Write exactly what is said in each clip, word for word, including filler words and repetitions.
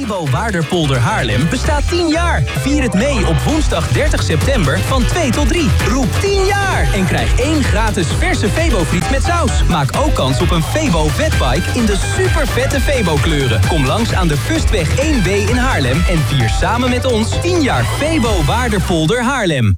Febo Waarderpolder Haarlem bestaat tien jaar. Vier het mee op woensdag dertig september van twee tot drie. Roep tien jaar en krijg één gratis verse Febo-friet met saus. Maak ook kans op een Febo Vetbike in de super vette Febo kleuren. Kom langs aan de Kustweg één B in Haarlem en vier samen met ons tien jaar Febo Waarderpolder Haarlem.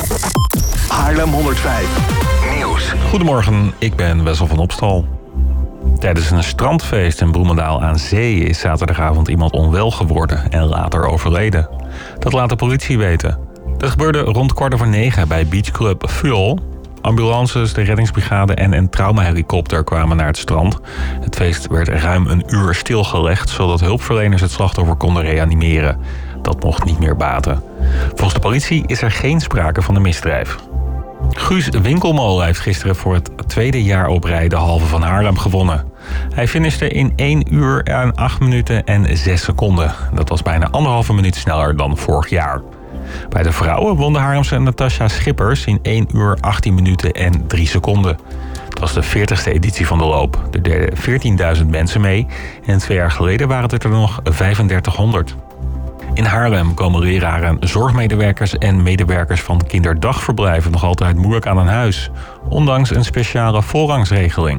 Haarlem honderdvijf Nieuws. Goedemorgen, ik ben Wessel van Opstal. Tijdens een strandfeest in Bloemendaal aan zee is zaterdagavond iemand onwel geworden en later overleden. Dat laat de politie weten. Dat gebeurde rond kwart over negen bij beachclub Fuel. Ambulances, de reddingsbrigade en een traumahelikopter kwamen naar het strand. Het feest werd ruim een uur stilgelegd, zodat hulpverleners het slachtoffer konden reanimeren. Dat mocht niet meer baten. Volgens de politie is er geen sprake van een misdrijf. Guus Winkelmolen heeft gisteren voor het tweede jaar op rij de halve van Haarlem gewonnen. Hij finishte in één uur en acht minuten en zes seconden. Dat was bijna anderhalve minuut sneller dan vorig jaar. Bij de vrouwen won de Haarlemse Natasja Schippers in één uur achttien minuten en drie seconden. Het was de veertigste editie van de loop. Er deden veertienduizend mensen mee en twee jaar geleden waren het er nog vijfendertighonderd. In Haarlem komen leraren, zorgmedewerkers en medewerkers van kinderdagverblijven nog altijd moeilijk aan een huis, ondanks een speciale voorrangsregeling.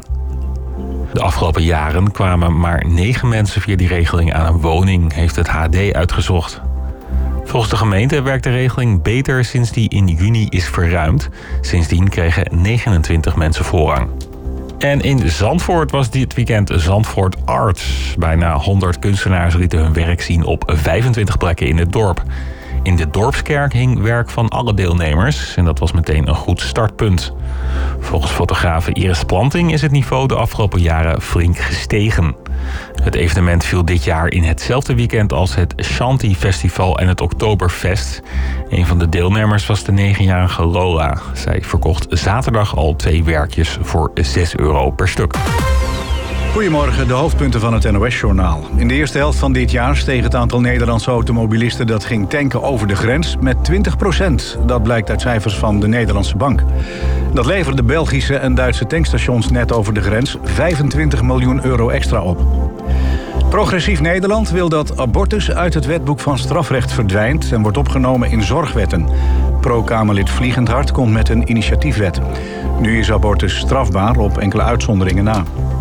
De afgelopen jaren kwamen maar negen mensen via die regeling aan een woning, heeft het H D uitgezocht. Volgens de gemeente werkt de regeling beter sinds die in juni is verruimd. Sindsdien kregen negenentwintig mensen voorrang. En in Zandvoort was dit weekend Zandvoort Arts. Bijna honderd kunstenaars lieten hun werk zien op vijfentwintig plekken in het dorp. In de dorpskerk hing werk van alle deelnemers en dat was meteen een goed startpunt. Volgens fotografe Iris Planting is het niveau de afgelopen jaren flink gestegen. Het evenement viel dit jaar in hetzelfde weekend als het Shanti Festival en het Oktoberfest. Een van de deelnemers was de negenjarige Lola. Zij verkocht zaterdag al twee werkjes voor zes euro per stuk. Goedemorgen, de hoofdpunten van het N O S-journaal. In de eerste helft van dit jaar steeg het aantal Nederlandse automobilisten dat ging tanken over de grens met twintig procent. Dat blijkt uit cijfers van de Nederlandse Bank. Dat leverde Belgische en Duitse tankstations net over de grens vijfentwintig miljoen euro extra op. Progressief Nederland wil dat abortus uit het wetboek van strafrecht verdwijnt en wordt opgenomen in zorgwetten. Pro-Kamerlid Vliegendhart komt met een initiatiefwet. Nu is abortus strafbaar op enkele uitzonderingen na.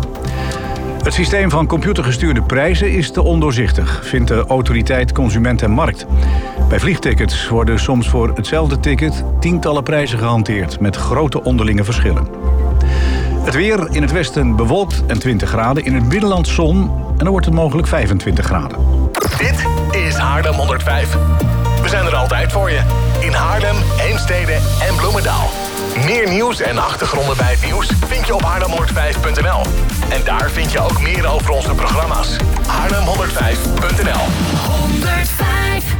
Het systeem van computergestuurde prijzen is te ondoorzichtig, vindt de autoriteit Consument en Markt. Bij vliegtickets worden soms voor hetzelfde ticket tientallen prijzen gehanteerd, met grote onderlinge verschillen. Het weer in het westen bewolkt en twintig graden, in het binnenland zon en dan wordt het mogelijk vijfentwintig graden. Dit is Haarlem honderdvijf. We zijn er altijd voor je. In Haarlem, Heemstede en Bloemendaal. Meer nieuws en achtergronden bij het nieuws vind je op haarlem honderdvijf punt n l. En daar vind je ook meer over onze programma's. haarlem honderdvijf punt n l. honderdvijf.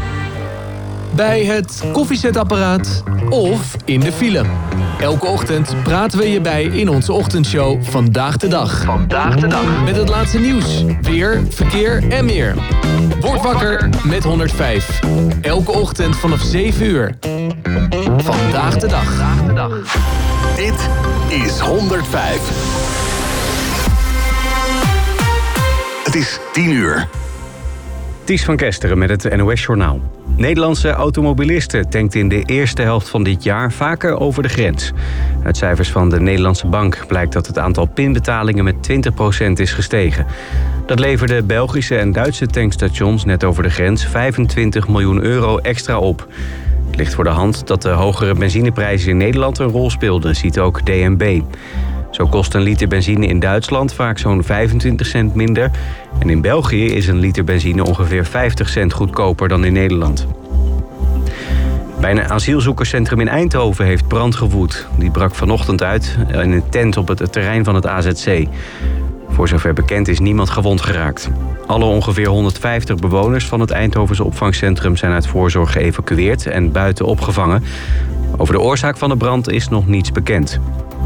Bij het koffiezetapparaat of in de file. Elke ochtend praten we je bij in onze ochtendshow Vandaag de Dag. Vandaag de dag. Met het laatste nieuws, weer, verkeer en meer. Word wakker met honderdvijf. Elke ochtend vanaf zeven uur. Vandaag de Dag. Dit is honderdvijf. Het is tien uur. Ties van Kesteren met het N O S-journaal. Nederlandse automobilisten tankten in de eerste helft van dit jaar vaker over de grens. Uit cijfers van de Nederlandse Bank blijkt dat het aantal pinbetalingen met twintig procent is gestegen. Dat leverde Belgische en Duitse tankstations net over de grens vijfentwintig miljoen euro extra op. Het ligt voor de hand dat de hogere benzineprijzen in Nederland een rol speelden, ziet ook D N B. Zo kost een liter benzine in Duitsland vaak zo'n vijfentwintig cent minder. En in België is een liter benzine ongeveer vijftig cent goedkoper dan in Nederland. Bij een asielzoekerscentrum in Eindhoven heeft brand gewoed. Die brak vanochtend uit in een tent op het terrein van het A Z C. Voor zover bekend is niemand gewond geraakt. Alle ongeveer honderdvijftig bewoners van het Eindhovense opvangcentrum zijn uit voorzorg geëvacueerd en buiten opgevangen. Over de oorzaak van de brand is nog niets bekend.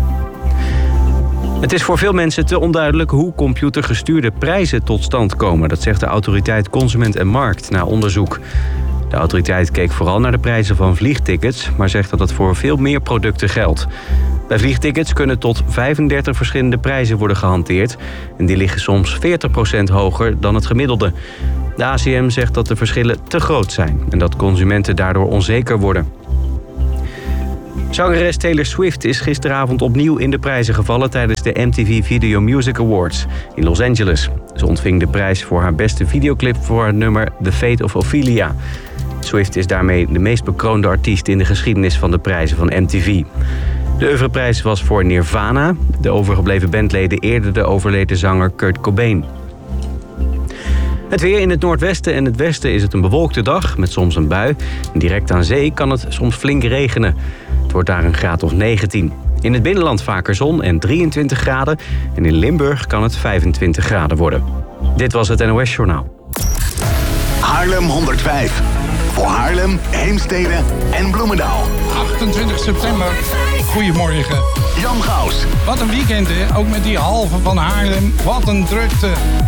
Het is voor veel mensen te onduidelijk hoe computergestuurde prijzen tot stand komen. Dat zegt de autoriteit Consument en Markt na onderzoek. De autoriteit keek vooral naar de prijzen van vliegtickets, maar zegt dat het voor veel meer producten geldt. Bij vliegtickets kunnen tot vijfendertig verschillende prijzen worden gehanteerd. En die liggen soms veertig procent hoger dan het gemiddelde. De A C M zegt dat de verschillen te groot zijn en dat consumenten daardoor onzeker worden. Zangeres Taylor Swift is gisteravond opnieuw in de prijzen gevallen tijdens de M T V Video Music Awards in Los Angeles. Ze ontving de prijs voor haar beste videoclip voor het nummer The Fate of Ophelia. Swift is daarmee de meest bekroonde artiest in de geschiedenis van de prijzen van M T V. De oeuvreprijs was voor Nirvana. De overgebleven bandleden eerder de overleden zanger Kurt Cobain. Het weer in het noordwesten en het westen is het een bewolkte dag met soms een bui. Direct aan zee kan het soms flink regenen. Het wordt daar een graad of negentien. In het binnenland vaker zon en drieëntwintig graden. En in Limburg kan het vijfentwintig graden worden. Dit was het N O S Journaal. Haarlem honderdvijf. Voor Haarlem, Heemstede en Bloemendaal. achtentwintig september. Goedemorgen. Jan Gaus. Wat een weekend, hè? Ook met die halve van Haarlem. Wat een drukte.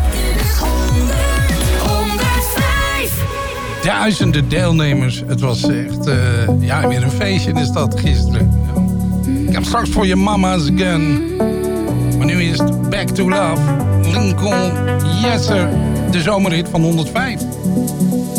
Duizenden deelnemers. Het was echt uh, ja, weer een feestje in de stad gisteren. Ja. Ik heb straks voor je mama's gun. Maar nu is het Back to Love. Lincoln Yesser. De zomerhit van honderdvijf.